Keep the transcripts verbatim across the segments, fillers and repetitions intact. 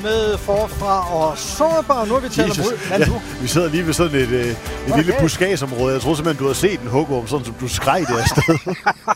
med forfra og sårbar. Nu er vi talt om ud. Ja, vi sidder lige ved sådan et, øh, et okay. lille buskadsområde. Jeg tror simpelthen, du har set en hugorm, sådan som du skreg det afsted.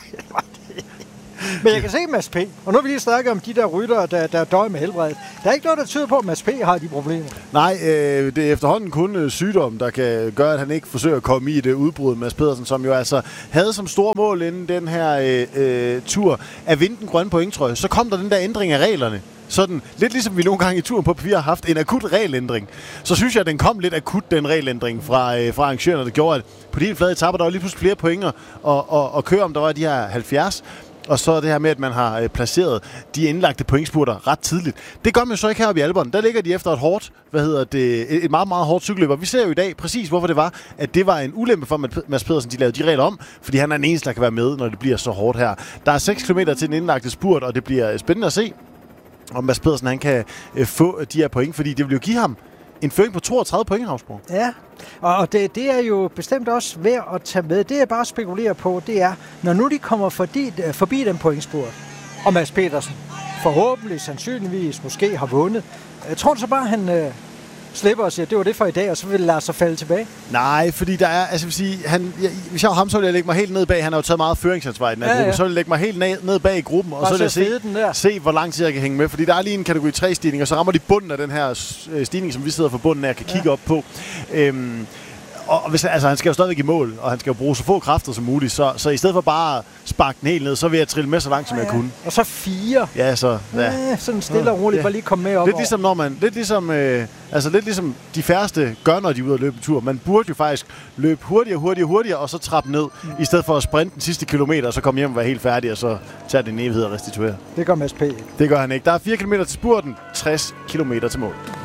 Men jeg kan se Mads P. Og nu har vi lige snakket om de der ryttere, der, der døjer med helbredet. Der er ikke noget, der tyder på, at Mads P. har de problemer. Nej, øh, det er efterhånden kun øh, sygdom, der kan gøre, at han ikke forsøger at komme i det udbrud. Mads Pedersen, som jo altså havde som stor mål inden den her øh, øh, tur at vinde den grønne pointtrøje. Så kom der den der ændring af reglerne. Sådan, lidt ligesom vi nogle gange i turen på papir har haft en akut regelændring. Så synes jeg, at den kom lidt akut, den regelændring fra, øh, fra arrangørerne, der gjorde, at på de helt flade etapper, der var lige pludselig flere pointer og, og, og køre om, der var de her halvfjerds. Og så det her med, at man har øh, placeret de indlagte pointspurter ret tidligt. Det gør man jo så ikke heroppe i Alperne. Der ligger de efter et hårdt, hvad hedder det, et meget, meget hårdt cykelløb. Og vi ser jo i dag præcis, hvorfor det var, at det var en ulempe for Mads Pedersen, de lavede de regler om, fordi han er den eneste, der kan være med, når det bliver så hårdt her. Der er seks kilometer til den indlagte spurt, og det bliver spændende at se, om Mads Pedersen han kan øh, få de her point, fordi det vil jo give ham en føring på toogtredive point, Havsbro. Ja, og det, det er jo bestemt også værd at tage med. Det jeg bare spekulerer på, det er, når nu de kommer forbi, forbi den pointspurt, og Mads Pedersen forhåbentlig, sandsynligvis, måske har vundet. Jeg tror så bare, han øh, slipper og siger, det var det for i dag, og så vil lade sig falde tilbage? Nej, fordi der er, altså vil sige, han, jeg, hvis jeg var ham, så ville jeg lægge mig helt ned bag. Han har jo taget meget føringsansvar i den her ja, gruppe. Ja. Så ville jeg lægge mig helt ned, ned bag i gruppen, og bare så vil jeg se, se, hvor lang tid jeg kan hænge med. Fordi der er lige en kategori tre stigning, og så rammer de bunden af den her stigning, som vi sidder for bunden af, og kan ja. kigge op på. Øhm, Og hvis, altså, han skal jo stadigvæk i mål, og han skal jo bruge så få kræfter som muligt. Så, så i stedet for bare at sparke den helt ned, så vil jeg trille med så langt, som ja, jeg kunne. Og så fire. Ja, så... Ja. Ja, sådan stille og roligt, ja. Bare lige komme med op. Lidt ligesom, når man, lidt ligesom, øh, altså lidt ligesom de færreste gør, når de er ude at løbe tur. Man burde jo faktisk løbe hurtigere, hurtigere, hurtigere, og så trappe ned, mm. i stedet for at sprinte den sidste kilometer, og så komme hjem og være helt færdig, og så tage det en evighed og restituere. Det gør Mads P. Det gør han ikke. Der er fire kilometer til spurten, tres kilometer til mål.